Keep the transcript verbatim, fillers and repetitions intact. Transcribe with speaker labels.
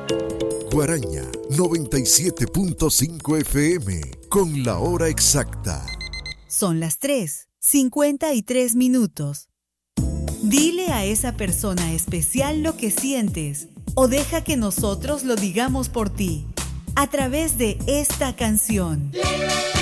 Speaker 1: Guaraña noventa y siete punto cinco F M con la hora exacta.
Speaker 2: Son las tres, cincuenta y tres minutos. Dile a esa persona especial lo que sientes o deja que nosotros lo digamos por ti a través de esta canción.